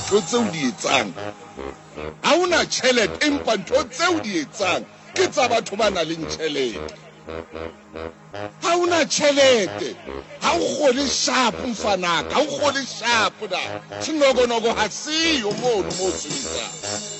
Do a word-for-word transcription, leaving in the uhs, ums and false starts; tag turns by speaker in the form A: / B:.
A: ntho tseo di etsang. Ha una tjhelete empa ntho tseo di etsang ke tsa batho ba nang le tjhelete. Ha una tjhelete, ha o kgole sharp mfanaka, ha o kgole sharp da. Sinokonogo ha siyo mono mo sebetsang.